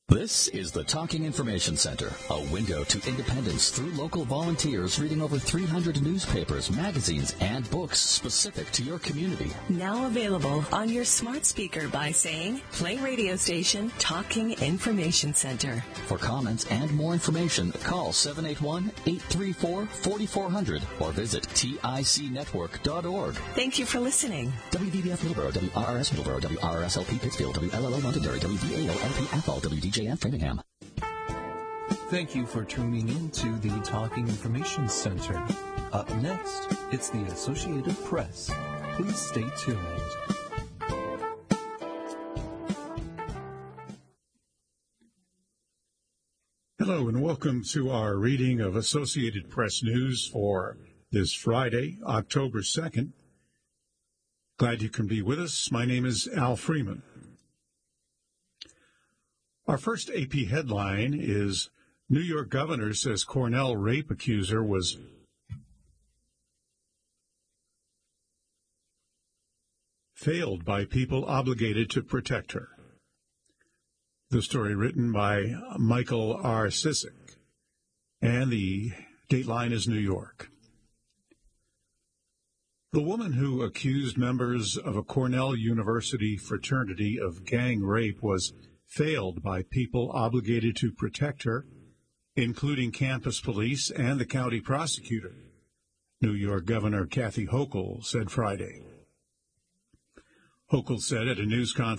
This is the Talking Information Center, a window to independence through local volunteers reading over 300 newspapers, magazines, and books specific to your community. Now available on your smart speaker by saying, play radio station Talking Information Center. For comments and more information, call 781-834-4400 or visit ticnetwork.org. Thank you for listening. WDBF Middleborough, WRRS Middleborough, WRSLP Pittsfield, WLLO Londonderry, WVAO-LP Athol, WDJF Framingham. Thank you for tuning in to the Talking Information Center. Up next, it's the Associated Press. Please stay tuned. Hello and welcome to our reading of Associated Press News for this Friday, October 2nd. Glad you can be with us. My name is Al Freeman. Our first AP headline is New York governor says Cornell rape accuser was failed by people obligated to protect her. The story written by Michael R. Sissick, and the dateline is New York. The woman who accused members of a Cornell University fraternity of gang rape was failed by people obligated to protect her, including campus police and the county prosecutor, New York Governor Kathy Hochul said Friday. Hochul said at a news conference